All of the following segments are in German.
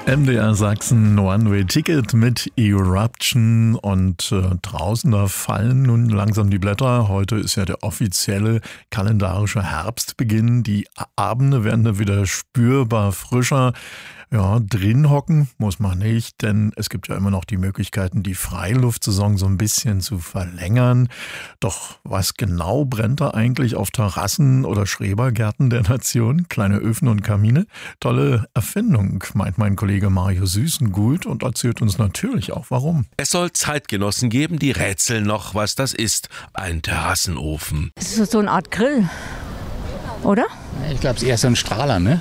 MDR Sachsen One-Way-Ticket mit Eruption und draußen, da fallen nun langsam die Blätter. Heute ist ja der offizielle kalendarische Herbstbeginn. Die Abende werden da wieder spürbar frischer. Ja, drin hocken muss man nicht, denn es gibt ja immer noch die Möglichkeiten, die Freiluftsaison so ein bisschen zu verlängern. Doch was genau brennt da eigentlich auf Terrassen oder Schrebergärten der Nation? Kleine Öfen und Kamine? Tolle Erfindung, meint mein Kollege Mario Süßengut und erzählt uns natürlich auch warum. Es soll Zeitgenossen geben, die rätseln noch, was das ist. Ein Terrassenofen. Das ist so eine Art Grill, oder? Ich glaube, es ist eher so ein Strahler, ne?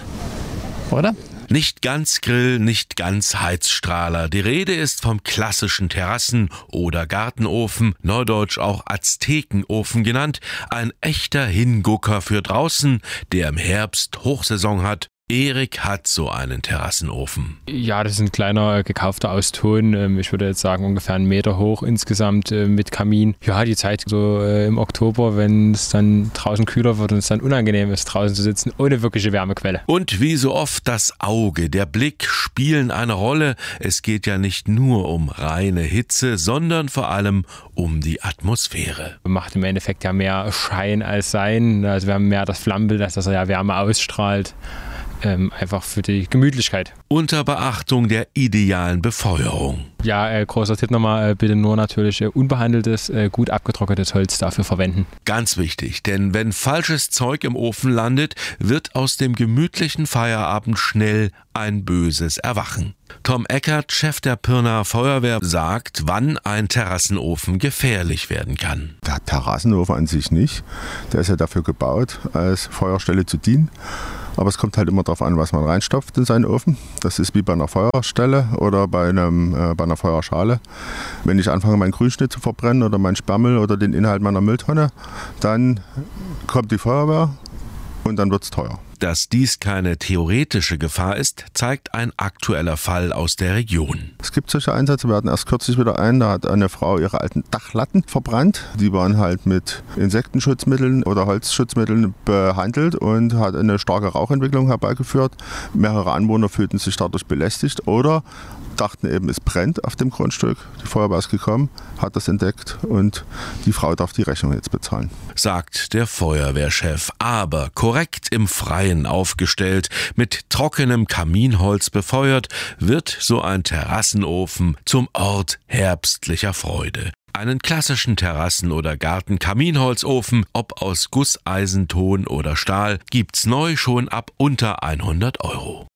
Oder? Nicht ganz Grill, nicht ganz Heizstrahler. Die Rede ist vom klassischen Terrassen- oder Gartenofen, neudeutsch auch Aztekenofen genannt. Ein echter Hingucker für draußen, der im Herbst Hochsaison hat. Erik hat so einen Terrassenofen. Ja, das ist ein kleiner gekaufter aus Ton. Ich würde jetzt sagen ungefähr 1 Meter hoch insgesamt mit Kamin. Ja, die Zeit so im Oktober, wenn es dann draußen kühler wird und es dann unangenehm ist, draußen zu sitzen, ohne wirkliche Wärmequelle. Und wie so oft das Auge, der Blick spielen eine Rolle. Es geht ja nicht nur um reine Hitze, sondern vor allem um die Atmosphäre. Macht im Endeffekt ja mehr Schein als Sein. Also wir haben mehr das Flammenbild, dass er ja Wärme ausstrahlt. Einfach für die Gemütlichkeit. Unter Beachtung der idealen Befeuerung. Ja, großer Tipp nochmal, bitte nur natürlich unbehandeltes, gut abgetrocknetes Holz dafür verwenden. Ganz wichtig, denn wenn falsches Zeug im Ofen landet, wird aus dem gemütlichen Feierabend schnell ein böses Erwachen. Tom Eckert, Chef der Pirnaer Feuerwehr, sagt, wann ein Terrassenofen gefährlich werden kann. Der Terrassenofen an sich nicht. Der ist ja dafür gebaut, als Feuerstelle zu dienen. Aber es kommt halt immer darauf an, was man reinstopft in seinen Ofen. Das ist wie bei einer Feuerstelle oder bei einer Feuerschale. Wenn ich anfange, meinen Grünschnitt zu verbrennen oder meinen Sperrmüll oder den Inhalt meiner Mülltonne, dann kommt die Feuerwehr und dann wird es teuer. Dass dies keine theoretische Gefahr ist, zeigt ein aktueller Fall aus der Region. Es gibt solche Einsätze, wir hatten erst kürzlich wieder einen, da hat eine Frau ihre alten Dachlatten verbrannt. Die waren halt mit Insektenschutzmitteln oder Holzschutzmitteln behandelt und hat eine starke Rauchentwicklung herbeigeführt. Mehrere Anwohner fühlten sich dadurch belästigt oder dachten eben, es brennt auf dem Grundstück. Die Feuerwehr ist gekommen, hat das entdeckt und die Frau darf die Rechnung jetzt bezahlen. Sagt der Feuerwehrchef, aber korrekt im Freien aufgestellt, mit trockenem Kaminholz befeuert, wird so ein Terrassenofen zum Ort herbstlicher Freude. Einen klassischen Terrassen- oder Garten-Kaminholzofen, ob aus Gusseisen, Ton oder Stahl, gibt's neu schon ab unter 100 €.